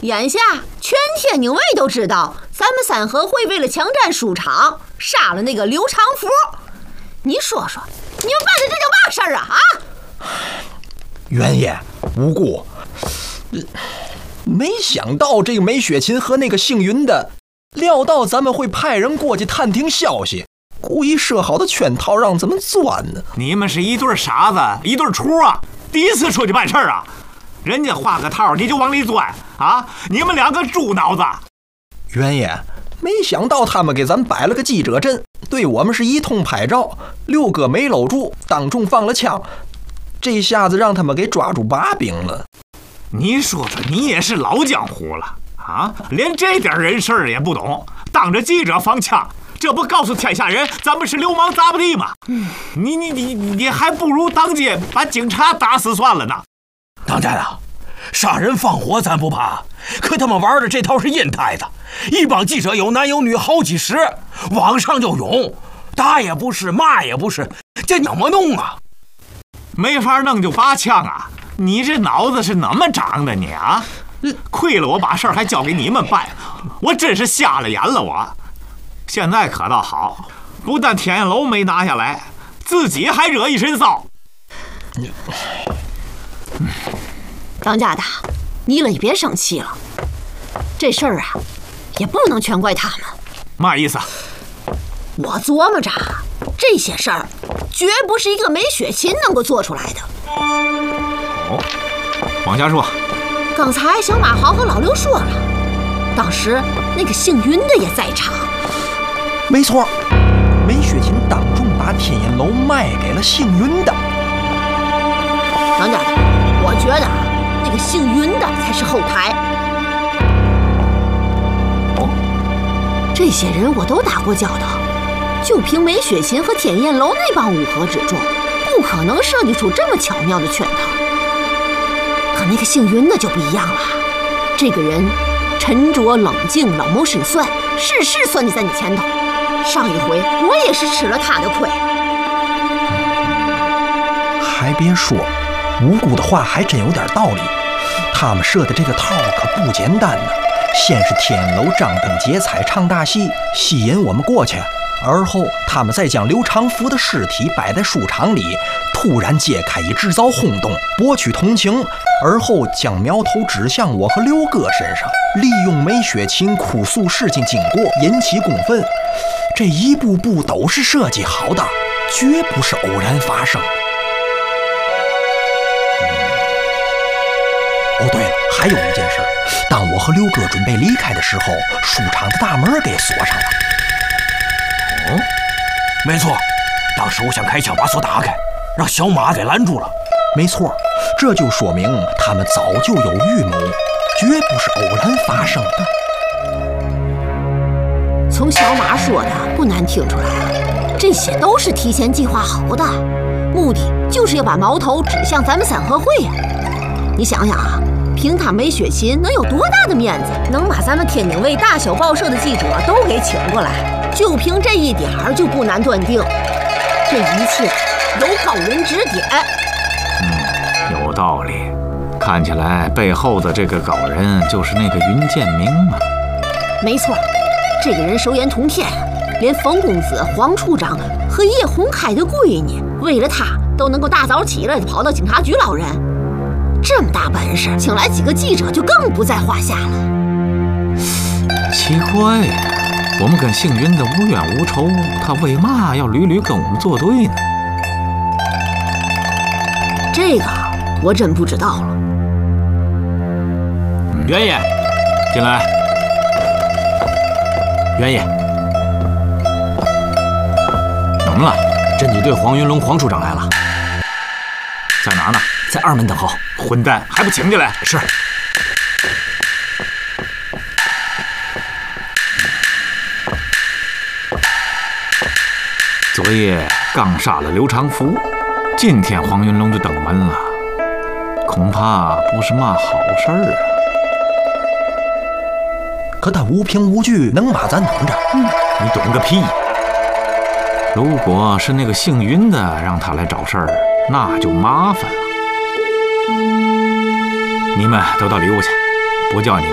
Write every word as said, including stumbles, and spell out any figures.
眼下全天宁卫都知道，咱们三合会为了抢占书场，杀了那个刘长福。你说说，你们办的这叫嘛事儿啊？啊！ 原爷，无辜。没想到这个梅雪琴和那个姓云的，料到咱们会派人过去探听消息，故意设好的圈套让咱们钻呢。 你们是一对傻子，一对雏啊！第一次出去办事儿啊，人家画个套你就往里钻啊！你们两个猪脑子！ 原爷，没想到他们给咱摆了个记者阵，对我们是一通拍照，六哥没搂住，当众放了枪，这下子让他们给抓住把柄了。 你说说，你也是老江湖了啊，连这点人事儿也不懂，当着记者放枪，这不告诉天下人咱们是流氓杂不地吗？嗯，你你你你还不如当街把警察打死算了呢。 当家的，杀人放火咱不怕，可他们玩的这套是阴台子，一帮记者有男有女好几十，往上就涌，打也不是，骂也不是，这怎么弄啊？ 没法弄就拔枪啊！你这脑子是怎么长的你啊？亏了我把事儿还交给你们办，我真是瞎了眼了我。现在可倒好，不但天燕楼没拿下来，自己还惹一身骚。 当家的，你了也别生气了，这事儿啊，也不能全怪他们。 嘛意思？ 我琢磨着，这些事儿绝不是一个梅雪琴能够做出来的。 哦，往下说。 刚才小马豪和老刘说了，当时那个姓云的也在场。 没错，梅雪琴当众把天燕楼卖给了姓云的。 当家的，我觉得那个姓云的才是后台。 哦， 这些人我都打过交道，就凭梅雪琴和天燕楼那帮乌合之众，不可能设计出这么巧妙的圈套。可那个姓云的就不一样了，这个人沉着冷静，老谋深算，事事算计在你前头。上一回我也是吃了他的亏。 还别说，无辜的话还真有点道理。他们设的这个套可不简单呢。先是天燕楼张灯结彩唱大戏，吸引我们过去，而后他们再将刘长福的尸体摆在书场里，突然揭开以制造轰动，博取同情，而后将苗头指向我和刘哥身上，利用梅雪琴哭诉事情经过，引起公愤。这一步步都是设计好的，绝不是偶然发生。哦，对了，还有一件事，当我和刘哥准备离开的时候，书场的大门给锁上了。 哦，没错，当时我想开枪把锁打开，让小马给拦住了。 没错，这就说明他们早就有预谋，绝不是偶然发生的。 从小马说的不难听出来，这些都是提前计划好的，目的就是要把矛头指向咱们三合会呀。你想想啊，凭他梅雪琴能有多大的面子，能把咱们天津卫大小报社的记者都给请过来？就凭这一点儿，就不难断定，这一切有高人指点。 嗯，有道理。看起来背后的这个高人就是那个云建明嘛。 没错，这个人手眼通天，连冯公子、黄处长和叶红开的闺女，为了他都能够大早起来就跑到警察局捞人。这么大本事，请来几个记者就更不在话下了。 奇怪呀，我们跟姓云的无冤无仇，他为嘛要屡屡跟我们作对呢？ 这个我真不知道了。 袁爷，进来。 袁爷， 怎么了？ 侦缉队黄云龙黄处长来了， 在哪儿呢？ 在二门等候。 混蛋，还不请进来？ 是。 昨夜刚杀了刘长福，今天黄云龙就登门了，恐怕不是嘛好事儿啊。 可他无凭无据，能把咱等着？ 嗯，你懂个屁！如果是那个姓云的让他来找事儿，那就麻烦了。你们都到里屋去，不叫你们